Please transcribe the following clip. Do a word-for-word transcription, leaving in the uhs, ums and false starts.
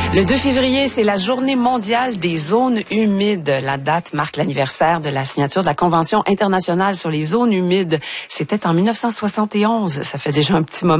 Le deux février, c'est la journée mondiale des zones humides. La date marque l'anniversaire de la signature de la Convention internationale sur les zones humides. C'était en mille neuf cent soixante et onze. Ça fait déjà un petit moment.